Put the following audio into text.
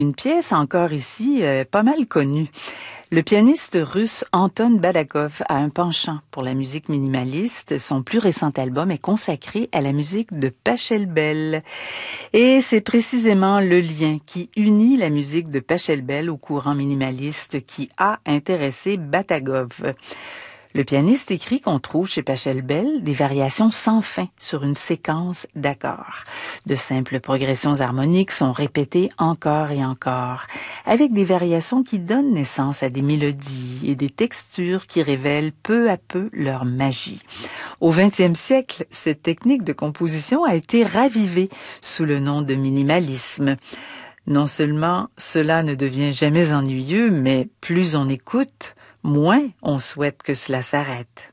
Une pièce encore ici pas mal connue. Le pianiste russe Anton Badakov a un penchant pour la musique minimaliste. Son plus récent album est consacré à la musique de Pachelbel. Et c'est précisément le lien qui unit la musique de Pachelbel au courant minimaliste qui a intéressé Badakov. Le pianiste écrit qu'on trouve chez Pachelbel des variations sans fin sur une séquence d'accords. De simples progressions harmoniques sont répétées encore et encore, avec des variations qui donnent naissance à des mélodies et des textures qui révèlent peu à peu leur magie. Au XXe siècle, cette technique de composition a été ravivée sous le nom de minimalisme. Non seulement cela ne devient jamais ennuyeux, mais plus on écoute, moins on souhaite que cela s'arrête.